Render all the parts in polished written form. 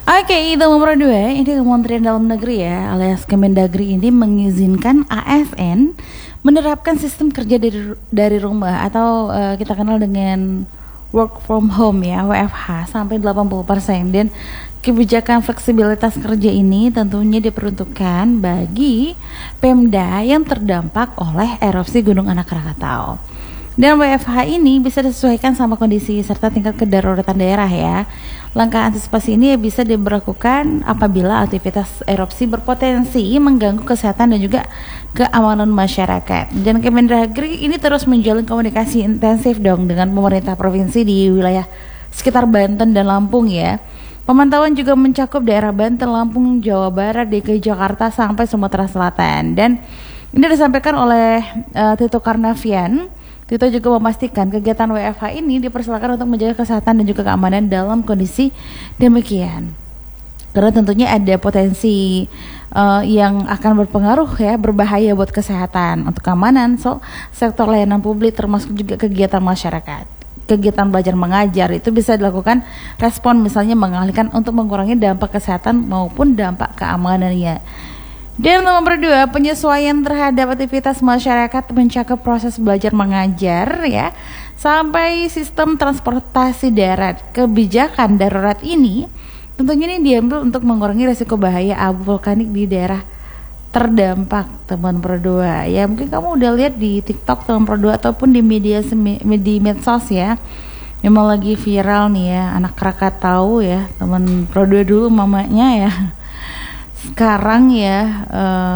Oke, itu nomor 2. Ini Kementerian Dalam Negeri ya, alias Kemendagri ini mengizinkan ASN menerapkan sistem kerja dari rumah atau kita kenal dengan work from home ya, WFH sampai 80%. Dan kebijakan fleksibilitas kerja ini tentunya diperuntukkan bagi Pemda yang terdampak oleh erupsi Gunung Anak Krakatau. Dan WFH ini bisa disesuaikan sama kondisi serta tingkat kedaruratan daerah ya. Langkah antisipasi ini bisa diberlakukan apabila aktivitas erupsi berpotensi mengganggu kesehatan dan juga keamanan masyarakat. Dan Kemendagri ini terus menjalin komunikasi intensif dong dengan pemerintah provinsi di wilayah sekitar Banten dan Lampung ya. Pemantauan juga mencakup daerah Banten, Lampung, Jawa Barat, DKI Jakarta sampai Sumatera Selatan. Dan ini disampaikan oleh Tito Karnavian. Tito juga memastikan kegiatan WFH ini dipersilakan untuk menjaga kesehatan dan juga keamanan dalam kondisi demikian. Karena tentunya ada potensi yang akan berpengaruh ya, berbahaya buat kesehatan, untuk keamanan, sektor layanan publik termasuk juga kegiatan masyarakat. Kegiatan belajar mengajar itu bisa dilakukan respon misalnya mengalihkan untuk mengurangi dampak kesehatan maupun dampak keamanannya. Dan nomor 2, penyesuaian terhadap aktivitas masyarakat mencakup proses belajar mengajar ya, sampai sistem transportasi darat. Kebijakan darurat ini tentunya ini diambil untuk mengurangi risiko bahaya abu vulkanik di daerah terdampak, teman berdua. Ya mungkin kamu udah lihat di TikTok teman berdua ataupun di medsos ya. Memang lagi viral nih ya, anak Krakatau ya, teman berdua dulu mamanya ya. Sekarang ya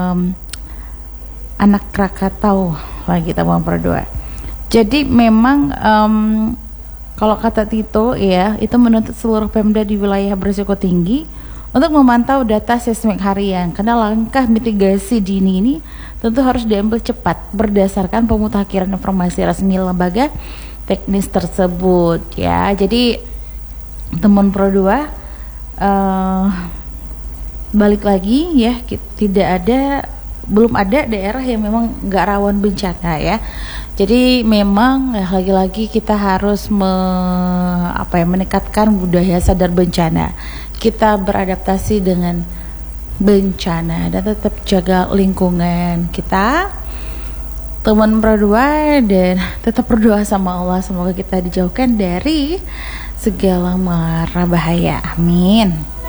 anak Krakatau lagi teman berdua. Jadi memang kalau kata Tito ya, itu menuntut seluruh Pemda di wilayah berisiko tinggi untuk memantau data seismik harian, karena langkah mitigasi dini ini tentu harus diambil cepat berdasarkan pemutakhiran informasi resmi lembaga teknis tersebut ya. Jadi teman Pro 2 balik lagi ya, belum ada daerah yang memang nggak rawan bencana ya. Jadi memang lagi-lagi kita harus meningkatkan budaya sadar bencana. Kita beradaptasi dengan bencana dan tetap jaga lingkungan kita, teman berdua, dan tetap berdoa sama Allah semoga kita dijauhkan dari segala mara bahaya. Amin.